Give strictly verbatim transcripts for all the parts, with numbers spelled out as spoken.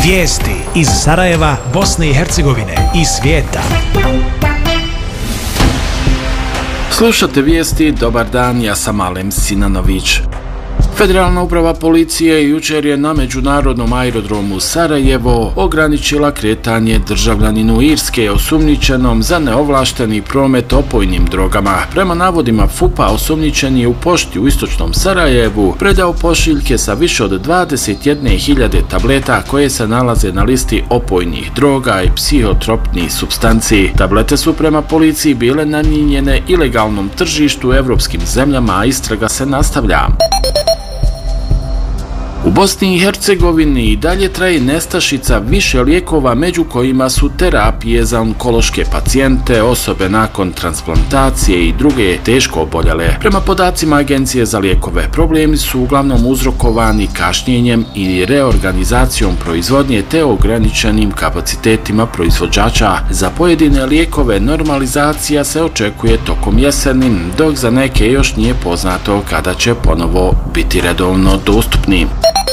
Vijesti iz Sarajeva, Bosne i Hercegovine i svijeta. Slušate vijesti, dobar dan, ja sam Alem Sinanović. Federalna uprava policije jučer je na međunarodnom aerodromu Sarajevo ograničila kretanje državljaninu Irske osumnjičenom za neovlašteni promet opojnim drogama. Prema navodima F U P-a, osumnjičeni je u pošti u istočnom Sarajevu predao pošiljke sa više od dvadeset jedne hiljade tableta koje se nalaze na listi opojnih droga i psihotropnih supstanci. Tablete su prema policiji bile namijenjene ilegalnom tržištu u evropskim zemljama, a istraga se nastavlja. U Bosni i Hercegovini i dalje traje nestašica više lijekova, među kojima su terapije za onkološke pacijente, osobe nakon transplantacije i druge teško oboljele. Prema podacima Agencije za lijekove, problemi su uglavnom uzrokovani kašnjenjem i reorganizacijom proizvodnje te ograničenim kapacitetima proizvođača. Za pojedine lijekove normalizacija se očekuje tokom jeseni, dok za neke još nije poznato kada će ponovo biti redovno dostupni.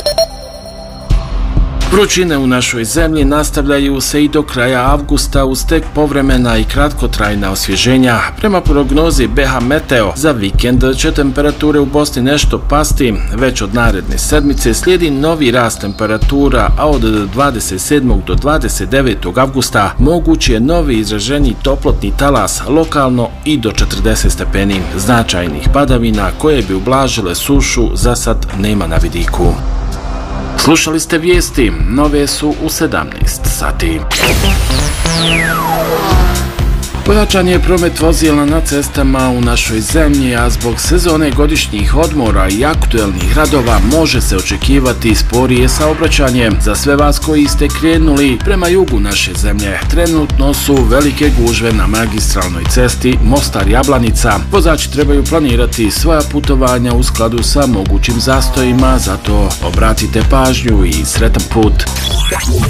Vrućine u našoj zemlji nastavljaju se i do kraja avgusta uz tek povremena i kratkotrajna osvježenja. Prema prognozi B H Meteo, za vikend će temperature u Bosni nešto pasti. Već od naredne sedmice slijedi novi rast temperatura, a od dvadeset sedmog do dvadeset devetog avgusta moguć je novi izraženiji toplotni talas, lokalno i do četrdeset stepeni. Značajnih padavina koje bi ublažile sušu za sad nema na vidiku. Slušali ste vijesti, nove su u sedamnaest sati. Pojačan je promet vozila na cestama u našoj zemlji, a zbog sezone godišnjih odmora i aktuelnih radova može se očekivati sporije saobraćanje. Za sve vas koji ste krenuli prema jugu naše zemlje, trenutno su velike gužve na magistralnoj cesti Mostar-Jablanica. Vozači trebaju planirati svoja putovanja u skladu sa mogućim zastojima, zato obratite pažnju i sretan put.